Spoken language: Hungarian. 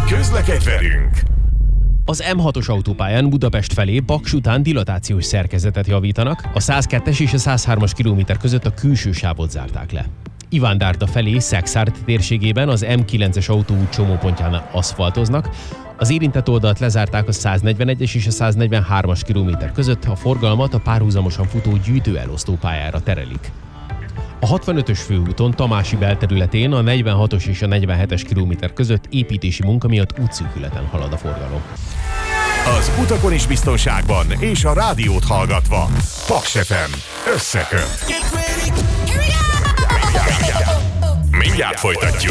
Közlekedj velünk! Az M6-os autópályán Budapest felé Paks után dilatációs szerkezetet javítanak, a 102-es és a 103-as kilométer között a külső sávot zárták le. Ivándárda felé Szexárd térségében az M9-es autóút csomópontjánál aszfaltoznak, az érintett oldalt lezárták a 141-es és a 143-as kilométer között, a forgalmat a párhuzamosan futó gyűjtőelosztópályára terelik. A 65-ös főúton Tamási belterületén a 46-os és a 47-es kilométer között építési munka miatt útszűkületen halad a forgalom. Az utakon is biztonságban és a rádiót hallgatva. Paks FM összeköt. Mindjárt folytatjuk.